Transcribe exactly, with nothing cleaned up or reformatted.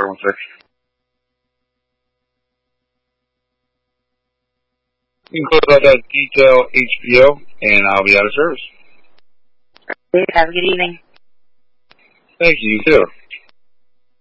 Sorry, one sec. You can close out that detail H B O, and I'll be out of service. Have a good evening. Thank you, you too.